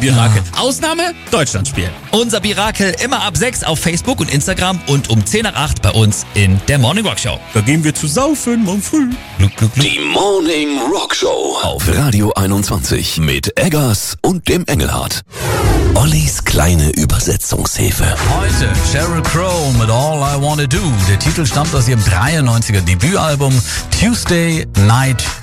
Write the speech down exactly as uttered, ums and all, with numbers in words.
Birakel. Ausnahme, Deutschland spielen. Unser Birakel immer ab sechs auf Facebook und Instagram und um zehn nach acht bei uns in der Morning Rock Show. Da gehen wir zu saufen morgen früh. Gluck, gluck, gluck. Die Morning Rock Show auf Radio einundzwanzig mit Eggers und dem Engelhardt. Ollis kleine Übersetzungshilfe. Heute Sheryl Crow mit All I Wanna Do. Der Titel stammt aus ihrem dreiundneunziger Debütalbum Tuesday Night